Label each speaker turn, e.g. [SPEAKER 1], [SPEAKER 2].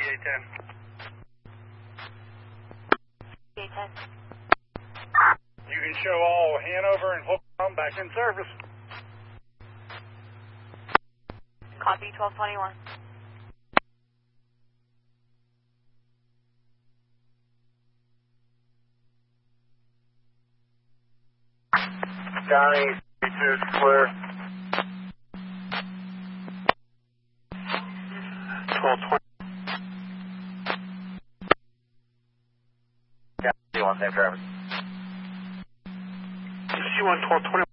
[SPEAKER 1] VA10.
[SPEAKER 2] VA10.
[SPEAKER 1] You can show all Hanover and Holcomb back in service.
[SPEAKER 2] Copy 1221.
[SPEAKER 1] County, 2 is clear. 1220. County 1, same traffic.
[SPEAKER 3] C1 1220.